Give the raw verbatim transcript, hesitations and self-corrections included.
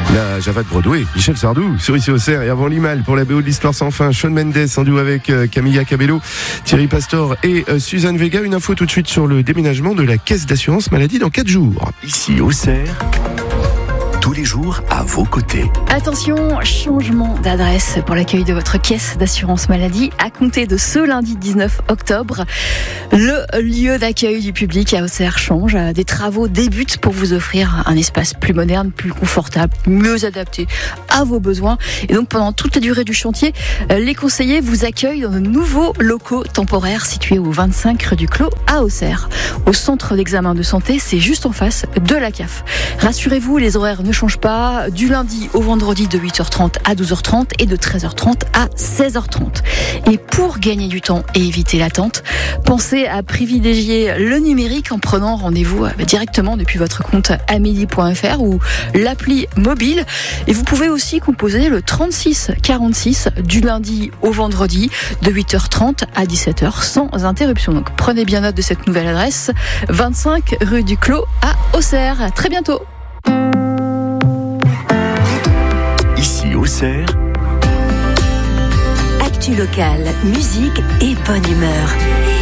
La Java de Broadway, Michel Sardou, sur Ici Auxerre, et avant Limal pour la B O de l'Histoire sans fin, Shawn Mendes en duo avec euh, Camilla Cabello, Thierry Pastor et euh, Suzanne Vega. Une info tout de suite sur le déménagement de la caisse d'assurance maladie dans quatre jours. Ici Auxerre, tous les jours à vos côtés. Attention, changement d'adresse pour l'accueil de votre caisse d'assurance maladie. À compter de ce lundi dix-neuf octobre, le lieu d'accueil du public à Auxerre change. Des travaux débutent pour vous offrir un espace plus moderne, plus confortable, mieux adapté à vos besoins. Et donc pendant toute la durée du chantier, les conseillers vous accueillent dans de nouveaux locaux temporaires situés au vingt-cinq rue du Clos à Auxerre. Au centre d'examen de santé, c'est juste en face de la C A F. Rassurez-vous, les horaires ne change pas, du lundi au vendredi de huit heures trente à douze heures trente et de treize heures trente à seize heures trente. Et pour gagner du temps et éviter l'attente, pensez à privilégier le numérique en prenant rendez-vous directement depuis votre compte amélie point f r ou l'appli mobile. Et vous pouvez aussi composer le trente-six quarante-six du lundi au vendredi de huit heures trente à dix-sept heures sans interruption. Donc prenez bien note de cette nouvelle adresse, vingt-cinq rue du Clos à Auxerre. À très bientôt. Ici Auxerre, actu locale, musique et bonne humeur.